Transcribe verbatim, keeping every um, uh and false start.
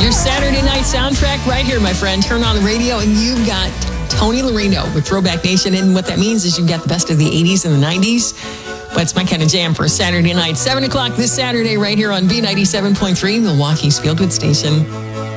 Your Saturday night soundtrack right here, my friend. Turn on the radio and you've got Tony Laredo with Throwback Nation. And what that means is you've got the best of the eighties and the nineties. But it's my kind of jam for Saturday night. seven o'clock this Saturday right here on B ninety-seven point three, Milwaukee's Feel Good Station.